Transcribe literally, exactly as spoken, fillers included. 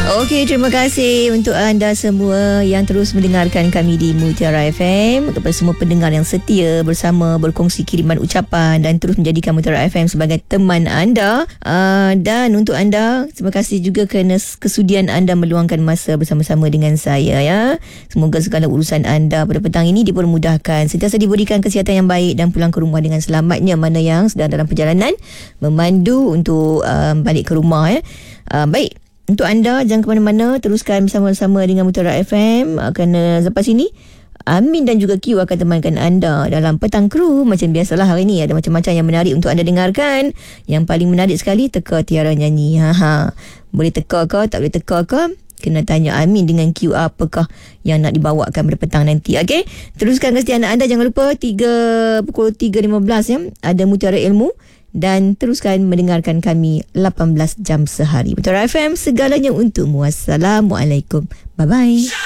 Okey, terima kasih untuk anda semua yang terus mendengarkan kami di Mutiara F M. Kepada semua pendengar yang setia bersama berkongsi kiriman ucapan dan terus menjadikan Mutiara F M sebagai teman anda. Uh, dan untuk anda, terima kasih juga kerana kesudian anda meluangkan masa bersama-sama dengan saya ya. Semoga segala urusan anda pada petang ini dipermudahkan, sentiasa diberikan kesihatan yang baik dan pulang ke rumah dengan selamatnya. Mana yang sedang dalam perjalanan memandu untuk uh, balik ke rumah ya. Uh, baik. Untuk anda, jangan ke mana-mana, teruskan bersama-sama dengan Mutiara F M uh, kerana selepas ini Amin dan juga Q akan temankan anda dalam Petang Kru. Macam biasalah, hari ini ada macam-macam yang menarik untuk anda dengarkan. Yang paling menarik sekali, teka Tiara nyanyi. Ha ha. Boleh teka ke, tak boleh teka ke? Kena tanya Amin dengan Q apakah yang nak dibawakan pada petang nanti. Okey, teruskan kesetiaan anda. Jangan lupa tiga pukul tiga lima belas ya, ada Mutiara Ilmu. Dan teruskan mendengarkan kami lapan belas jam sehari. Mutiara F M, segalanya untukmu. Assalamualaikum. Bye-bye.